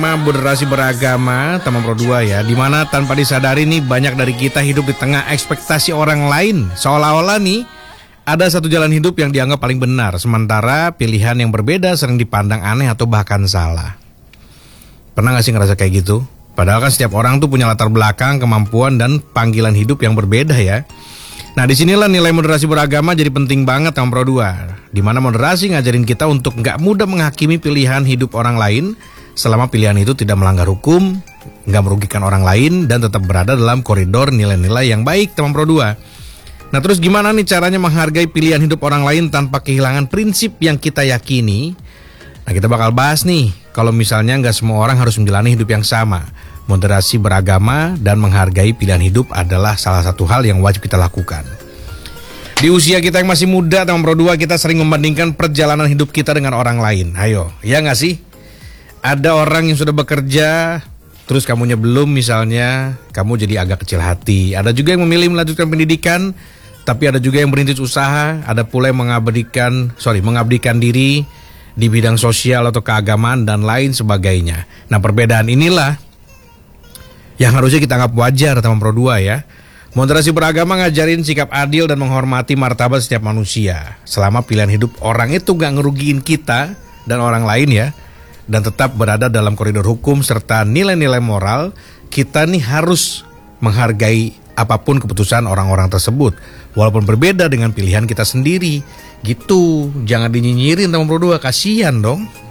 Moderasi beragama Taman Pro 2 ya, dimana tanpa disadari nih banyak dari kita hidup di tengah ekspektasi orang lain. Seolah-olah nih ada satu jalan hidup yang dianggap paling benar, sementara pilihan yang berbeda sering dipandang aneh atau bahkan salah. Pernah gak sih ngerasa kayak gitu? Padahal kan setiap orang tuh punya latar belakang, kemampuan, dan panggilan hidup yang berbeda ya. Nah disinilah nilai moderasi beragama jadi penting banget Taman Pro 2, dimana moderasi ngajarin kita untuk gak mudah menghakimi pilihan hidup orang lain, selama pilihan itu tidak melanggar hukum, nggak merugikan orang lain, dan tetap berada dalam koridor nilai-nilai yang baik Taman Pro 2. Nah terus gimana nih caranya menghargai pilihan hidup orang lain tanpa kehilangan prinsip yang kita yakini? Nah kita bakal bahas nih, kalau misalnya nggak semua orang harus menjalani hidup yang sama. Moderasi beragama dan menghargai pilihan hidup adalah salah satu hal yang wajib kita lakukan. Di usia kita yang masih muda Taman Pro 2, kita sering membandingkan perjalanan hidup kita dengan orang lain. Ayo, ya nggak sih? Ada orang yang sudah bekerja, terus kamunya belum misalnya, kamu jadi agak kecil hati. Ada juga yang memilih melanjutkan pendidikan, tapi ada juga yang berintis usaha. Ada pula yang mengabdikan diri di bidang sosial atau keagamaan dan lain sebagainya. Nah perbedaan inilah yang harusnya kita anggap wajar Taman Pro 2 ya. Moderasi beragama ngajarin sikap adil dan menghormati martabat setiap manusia. Selama pilihan hidup orang itu gak ngerugiin kita dan orang lain ya, dan tetap berada dalam koridor hukum serta nilai-nilai moral, kita nih harus menghargai apapun keputusan orang-orang tersebut, walaupun berbeda dengan pilihan kita sendiri. Gitu, jangan dinyinyirin Taman Pro 2, kasihan dong.